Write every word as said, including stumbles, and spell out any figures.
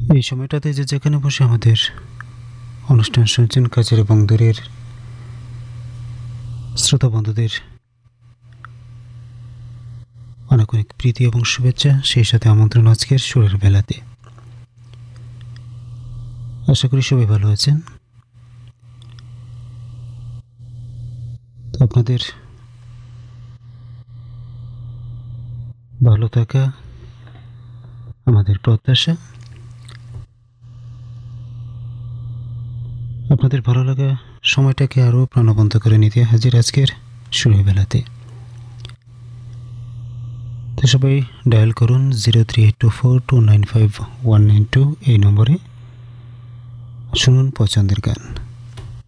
এই সময়টাতে যে যেখানে বসে আমাদের অনুষ্ঠান শুনছেন, কাছের এবং দূরের শ্রোতা বন্ধুদের অনেক অনেক প্রীতি এবং শুভেচ্ছা, সেই সাথে আমন্ত্রণ আজকের সুরের বেলাতে। আশা করি সবাই ভালো আছেন। তো আপনাদের ভালো থাকা আমাদের প্রত্যাশা। আপনাদের ভালো লাগা সময়টাকে আরও প্রাণবন্ত করে নিতে হাজির আজকের সুরের বেলাতে। তো সবাই ডায়াল করুন zero three eight two four two nine five one nine two এই নম্বরে, শুনুন পছন্দের গান।